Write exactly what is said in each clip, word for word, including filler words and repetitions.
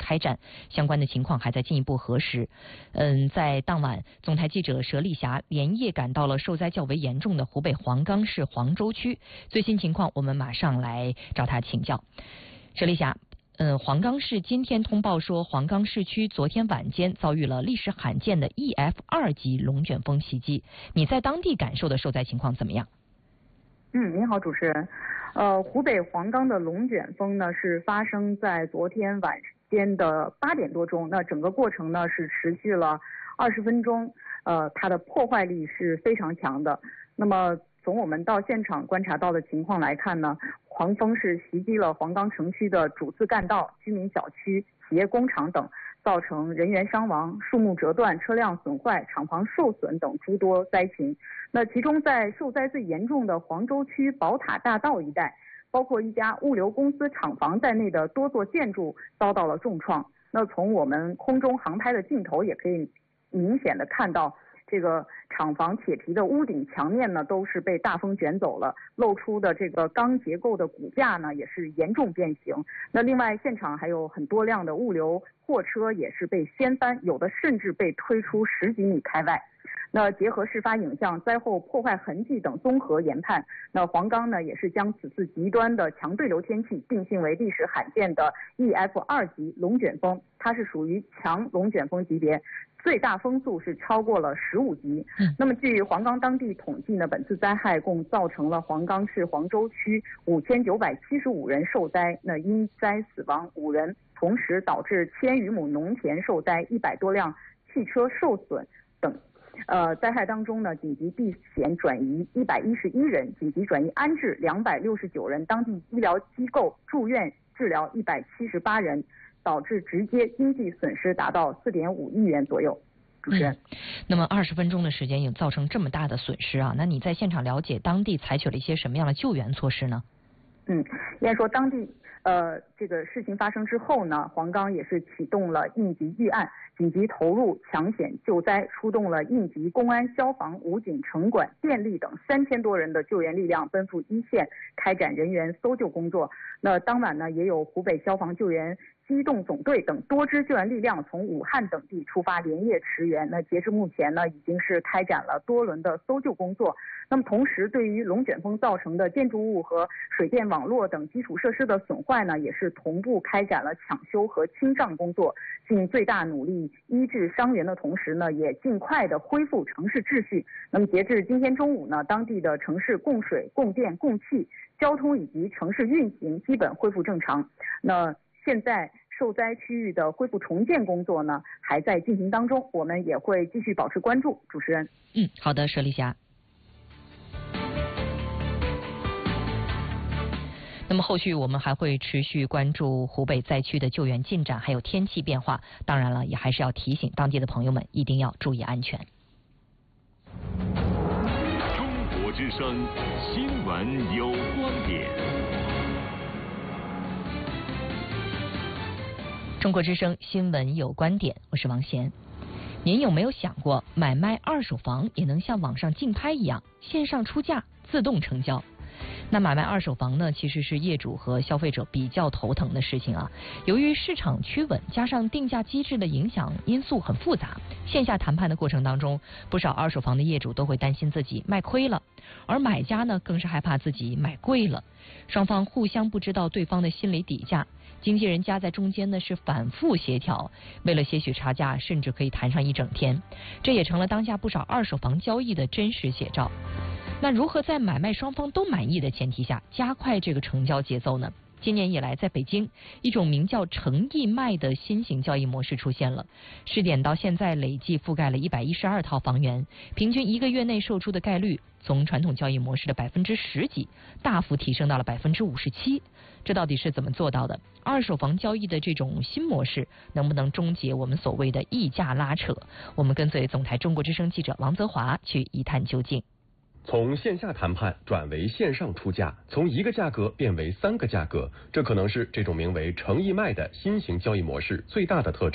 开展，相关的情况还在进一步核实。嗯，在当晚，总台记者佘丽霞连夜赶到了受灾较为严重的湖北黄冈市黄州区，最新情况我们马上来找她请教。佘丽霞。呃，黄冈市今天通报说，黄冈市区昨天晚间遭遇了历史罕见的 E F 二级龙卷风袭击。你在当地感受的受灾情况怎么样？ 嗯，您好，主持人。呃，湖北黄冈的龙卷风呢是发生在昨天晚间的八点多钟，那整个过程呢是持续了二十分钟，呃，它的破坏力是非常强的。那么从我们到现场观察到的情况来看呢，狂风是袭击了黄冈城区的主次干道、居民小区、企业工厂等，造成人员伤亡、树木折断、车辆损坏、厂房受损等诸多灾情。那其中在受灾最严重的黄州区宝塔大道一带，包括一家物流公司厂房在内的多座建筑遭到了重创。那从我们空中航拍的镜头也可以明显的看到，这个厂房铁皮的屋顶墙面呢都是被大风卷走了，露出的这个钢结构的骨架呢也是严重变形。那另外现场还有很多辆的物流货车也是被掀翻，有的甚至被推出十几米开外。那结合事发影像、灾后破坏痕迹等综合研判，那黄冈呢也是将此次极端的强对流天气定性为历史罕见的 E F 二级龙卷风，它是属于强龙卷风级别，最大风速是超过了十五级。那么据黄冈当地统计呢，本次灾害共造成了黄冈市黄州区五千九百七十五人受灾，那因灾死亡五人，同时导致千余亩农田受灾，一百多辆汽车受损等。呃，灾害当中呢，紧急避险转移一百一十一人，紧急转移安置两百六十九人，当地医疗机构住院治疗一百七十八人，导致直接经济损失达到四点五亿元左右。主持人， 嗯、那么二十分钟的时间有造成这么大的损失啊？那你在现场了解当地采取了一些什么样的救援措施呢？ 嗯，应该说当地呃这个事情发生之后呢，黄冈也是启动了应急预案，紧急投入抢险救灾，出动了应急公安、消防、武警、城管、电力等三千多人的救援力量奔赴一线，开展人员搜救工作。那当晚呢，也有湖北消防救援机动总队等多支救援力量从武汉等地出发，连夜驰援。那截至目前呢，已经是开展了多轮的搜救工作。那么同时，对于龙卷风造成的建筑物和水电网络等基础设施的损坏呢，也是同步开展了抢修和清障工作，尽最大努力医治伤员的同时呢，也尽快的恢复城市秩序。那么截至今天中午呢，当地的城市供水、供电、供气、交通以及城市运行基本恢复正常。那现在受灾区域的恢复重建工作呢，还在进行当中，我们也会继续保持关注。主持人， 嗯，好的，佘丽霞。那么后续我们还会持续关注湖北灾区的救援进展，还有天气变化。当然了，也还是要提醒当地的朋友们一定要注意安全。 中国之声新闻有观点。 中国之声新闻有观点，我是王贤。您有没有想过，买卖二手房也能像网上竞拍一样，线上出价，自动成交？那买卖二手房呢，其实是业主和消费者比较头疼的事情啊。由于市场趋稳，加上定价机制的影响因素很复杂，线下谈判的过程当中，不少二手房的业主都会担心自己卖亏了，而买家呢，更是害怕自己买贵了。双方互相不知道对方的心理底价，经纪人夹在中间呢是反复协调，为了些许差价，甚至可以谈上一整天。这也成了当下不少二手房交易的真实写照。那如何在买卖双方都满意的前提下加快这个成交节奏呢？今年以来，在北京，一种名叫诚意卖的新型交易模式出现了。试点到现在，累计覆盖了一百一十二套房源，平均一个月内售出的概率从传统交易模式的百分之十几，大幅提升到了百分之五十七。这到底是怎么做到的？二手房交易的这种新模式，能不能终结我们所谓的溢价拉扯？我们跟随总台中国之声记者王泽华去一探究竟。 从线下谈判转为线上出价，从一个价格变为三个价格，这可能是这种名为诚意卖的新型交易模式最大的特征。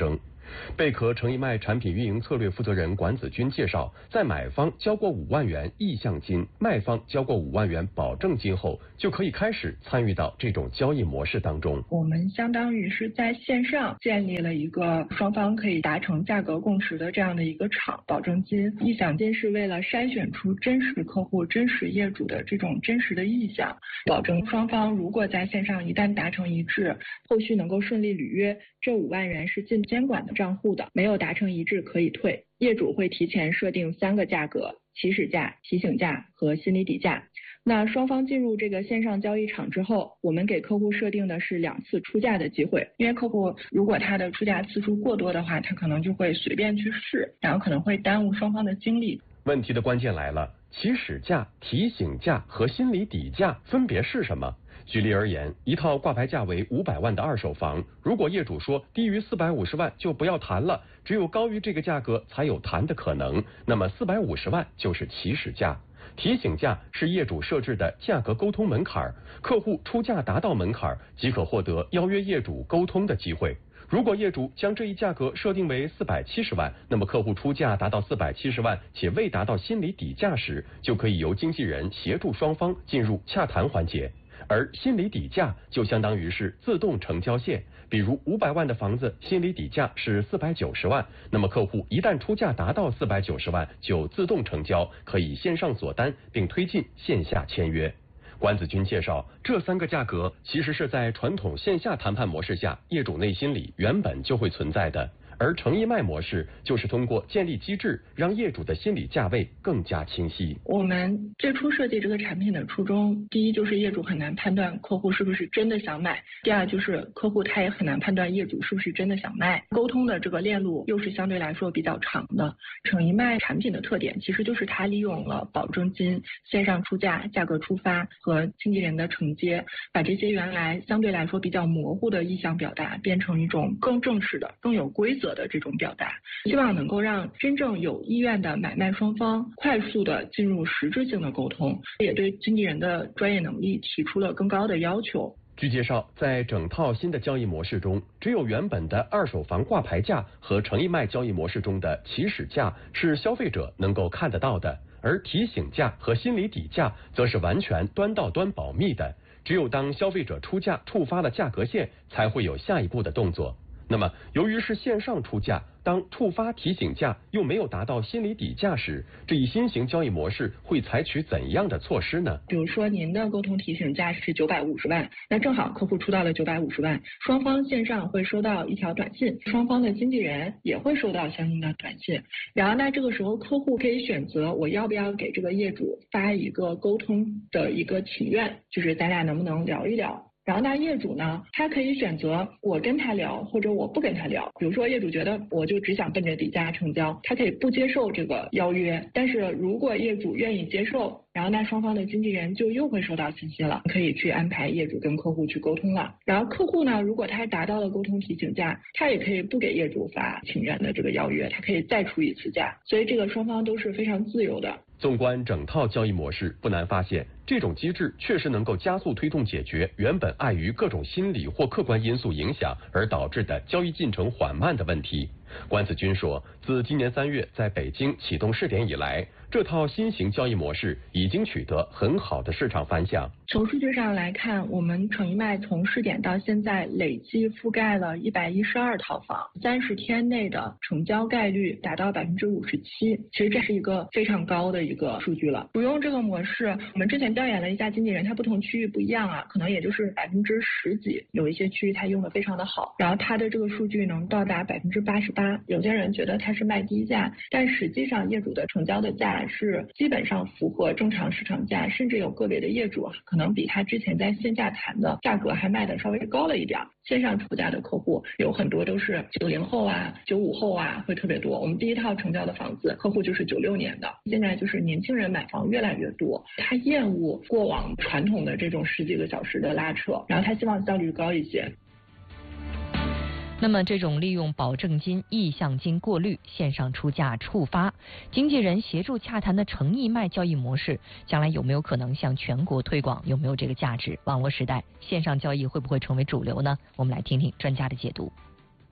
贝壳诚意卖产品运营策略负责人管子君介绍，在买方交过五万元意向金，卖方交过五万元保证金后，就可以开始参与到这种交易模式当中。 我们相当于是在线上建立了一个双方可以达成价格共识的这样的一个场。保证金、意向金是为了筛选出真实客户、真实业主的这种真实的意向，保证双方如果在线上一旦达成一致，后续能够顺利履约，这五万元是进监管的账户的，没有达成一致可以退。业主会提前设定三个价格：起始价、提醒价和心理底价。那双方进入这个线上交易场之后，我们给客户设定的是两次出价的机会，因为客户如果他的出价次数过多的话，他可能就会随便去试，然后可能会耽误双方的精力。 问题的关键来了，起始价、提醒价和心理底价分别是什么？举例而言，一套挂牌价为五百万的二手房，如果业主说低于四百五十万就不要谈了，只有高于这个价格才有谈的可能，那么四百五十万就是起始价。提醒价是业主设置的价格沟通门槛，客户出价达到门槛即可获得邀约业主沟通的机会。如果业主将这一价格设定为四百七十万，那么客户出价达到四百七十万且未达到心理底价时，就可以由经纪人协助双方进入洽谈环节。而心理底价就相当于是自动成交线，比如五百万的房子心理底价是四百九十万，那么客户一旦出价达到四百九十万就自动成交，可以线上锁单并推进线下签约。管子君介绍，这三个价格其实是在传统线下谈判模式下业主内心里原本就会存在的，而诚意卖模式就是通过建立机制，让业主的心理价位更加清晰。 我们最初设计这个产品的初衷，第一就是业主很难判断客户是不是真的想买，第二就是客户他也很难判断业主是不是真的想卖。沟通的这个链路又是相对来说比较长的。诚意卖产品的特点其实就是它利用了保证金、线上出价、价格出发和经纪人的承接，把这些原来相对来说比较模糊的意向表达变成一种更正式的、更有规则的这种表达，希望能够让真正有意愿的买卖双方快速的进入实质性的沟通，也对经纪人的专业能力提出了更高的要求。 据介绍，在整套新的交易模式中，只有原本的二手房挂牌价和诚意卖交易模式中的起始价是消费者能够看得到的，而提醒价和心理底价则是完全端到端保密的，只有当消费者出价触发了价格线，才会有下一步的动作。那么由于是线上出价，当触发提醒价又没有达到心理底价时，这一新型交易模式会采取怎样的措施呢？ 比如说您的沟通提醒价是九百五十万，那正好客户出到了九百五十万，双方线上会收到一条短信，双方的经纪人也会收到相应的短信，然后那这个时候客户可以选择我要不要给这个业主发一个沟通的一个请愿，就是咱俩能不能聊一聊。然后那业主呢，他可以选择我跟他聊，或者我不跟他聊。比如说业主觉得我就只想奔着底价成交，他可以不接受这个邀约。但是如果业主愿意接受，然后那双方的经纪人就又会收到信息了，可以去安排业主跟客户去沟通了。然后客户呢，如果他达到了沟通提醒价，他也可以不给业主发请愿的这个邀约，他可以再出一次价。所以这个双方都是非常自由的。 纵观整套交易模式，不难发现，这种机制确实能够加速推动解决原本碍于各种心理或客观因素影响而导致的交易进程缓慢的问题。管子君说，自今年三月在北京启动试点以来，这套新型交易模式已经取得很好的市场反响。 从数据上来看，我们诚意卖从试点到现在累计覆盖了一百一十二套房，三十天内的成交概率达到百分之五十七。其实这是一个非常高的一个数据了。不用这个模式，我们之前调研了一下经纪人，他不同区域不一样啊，可能也就是百分之十几，有一些区域他用的非常的好，然后他的这个数据能到达百分之八十八。有些人觉得他是卖低价，但实际上业主的成交的价是基本上符合正常市场价，甚至有个别的业主可能比他之前在线下谈的价格还卖的稍微高了一点。线上出价的客户有很多都是九零后啊、九五后啊，会特别多。我们第一套成交的房子客户就是九六年的，现在就是年轻人买房越来越多，他厌恶过往传统的这种十几个小时的拉扯，然后他希望效率高一些。 那么这种利用保证金、意向金过滤、线上出价触发、经纪人协助洽谈的诚意卖交易模式，将来有没有可能向全国推广？有没有这个价值？网络时代，线上交易会不会成为主流呢？我们来听听专家的解读。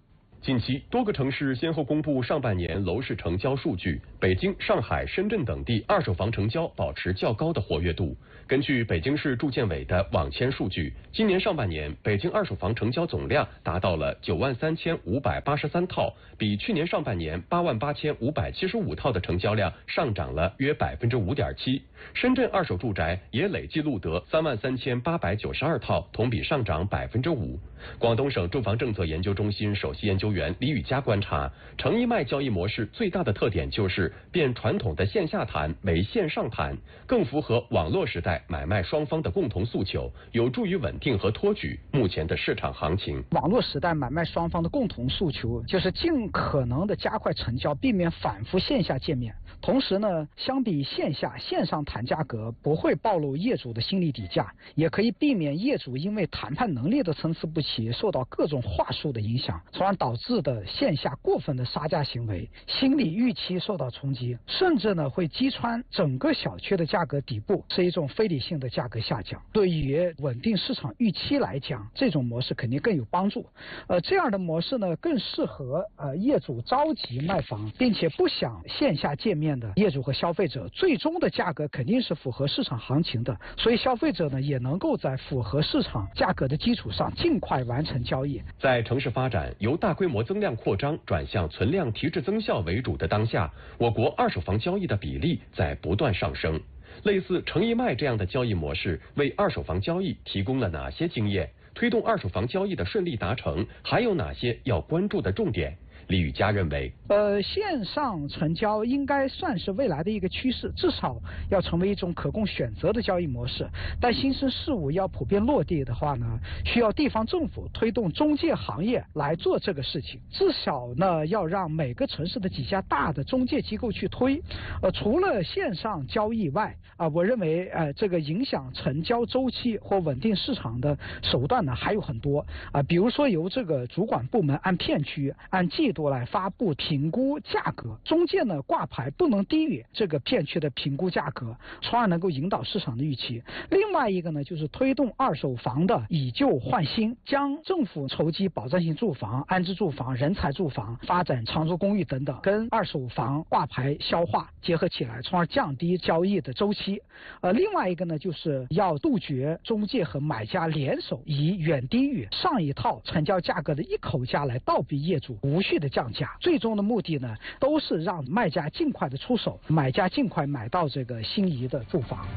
近期，多个城市先后公布上半年楼市成交数据，北京、上海、深圳等地二手房成交保持较高的活跃度。根据北京市住建委的网签数据，今年上半年北京二手房成交总量达到了九万三千五百八十三套，比去年上半年八万八千五百七十五套的成交量上涨了约百分之五点七。深圳二手住宅也累计录得三万三千八百九十二套，同比上涨百分之五。广东省住房政策研究中心首席研究员李宇佳观察，成一卖交易模式最大的特点就是变传统的线下谈为线上谈，更符合网络时代买卖双方的共同诉求，有助于稳定和托举目前的市场行情。 网络时代买卖双方的共同诉求就是尽可能的加快成交，避免反复线下见面。同时呢，相比线下，线上谈价格不会暴露业主的心理底价，也可以避免业主因为谈判能力的参差不齐，受到各种话术的影响，从而导致的线下过分的杀价行为，心理预期受到冲击，甚至呢会击穿整个小区的价格底部，是一种非理性的价格下降。对于稳定市场预期来讲，这种模式肯定更有帮助。呃，这样的模式呢，更适合呃业主着急卖房，并且不想线下见面的业主和消费者，最终的价格肯定是符合市场行情的，所以消费者呢也能够在符合市场价格的基础上尽快完成交易。 在城市发展由大规模增量扩张转向存量提质增效为主的当下，我国二手房交易的比例在不断上升。类似成一卖这样的交易模式为二手房交易提供了哪些经验？推动二手房交易的顺利达成，还有哪些要关注的重点？李宇佳认为， 呃，线上成交应该算是未来的一个趋势，至少要成为一种可供选择的交易模式。但新生事物要普遍落地的话呢，需要地方政府推动中介行业来做这个事情。至少呢，要让每个城市的几家大的中介机构去推。呃，除了线上交易外，啊、呃，我认为呃，这个影响成交周期或稳定市场的手段呢还有很多啊、呃，比如说由这个主管部门按片区、按季度来发布评估价格，中介呢挂牌不能低于这个片区的评估价格，从而能够引导市场的预期。另外一个呢，就是推动二手房的以旧换新，将政府筹集保障性住房、安置住房、人才住房、发展长租公寓等等，跟二手房挂牌消化结合起来，从而降低交易的周期。呃，另外一个呢，就是要杜绝中介和买家联手，以远低于上一套成交价格的一口价来倒逼业主无序的降价，最终的目的呢，都是让卖家尽快的出手，买家尽快买到这个心仪的住房。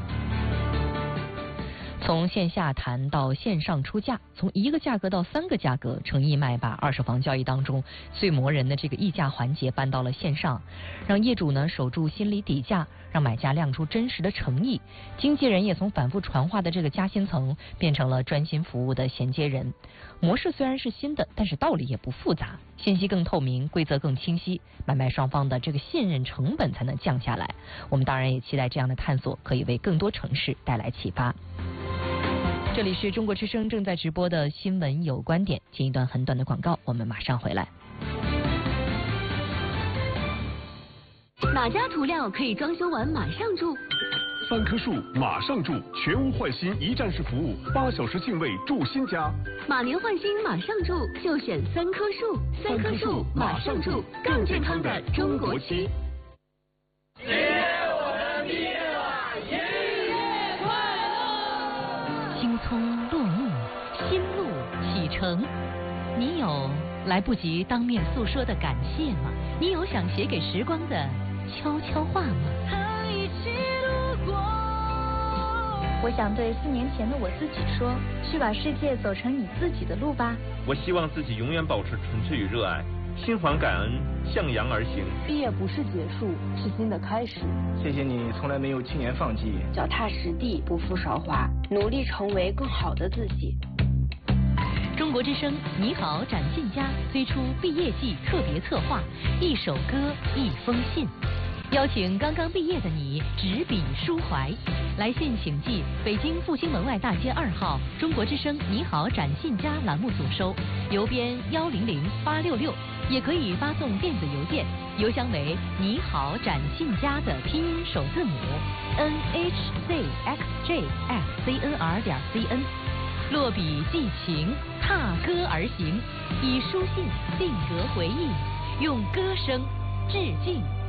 从线下谈到线上出价，从一个价格到三个价格，成一卖把二手房交易当中最磨人的这个议价环节搬到了线上，让业主呢守住心理底价，让买家亮出真实的诚意，经纪人也从反复传话的这个夹心层变成了专心服务的衔接人。模式虽然是新的，但是道理也不复杂，信息更透明，规则更清晰，买卖双方的这个信任成本才能降下来。我们当然也期待这样的探索可以为更多城市带来启发。这里是中国之声正在直播的新闻有观点，进一段很短的广告，我们马上回来。 哪家涂料可以装修完马上住？ 三棵树马上住，全屋换新一站式服务，八小时净位住新家。 马年换新马上住，就选三棵树。三棵树马上住，更健康的中国漆。 青葱落幕，新路启程。你有来不及当面诉说的感谢吗？你有想写给时光的悄悄话吗？ 我想对四年前的我自己说，去把世界走成你自己的路吧。 我希望自己永远保持纯粹与热爱，心怀感恩，向阳而行。 毕业不是结束，是新的开始。 谢谢你从来没有轻言放弃， 脚踏实地，不负韶华，努力成为更好的自己。 中国之声你好展信佳推出毕业季特别策划，一首歌一封信，邀请刚刚毕业的你执笔抒怀。来信请寄北京复兴门外大街二号中国之声你好展信佳栏目组收，邮编幺零零八六六，也可以发送电子邮件，邮箱为你好展信佳的拼音首字母 n h z x j f c n r 点 c n。 落笔寄情，踏歌而行，以书信定格回忆，用歌声致敬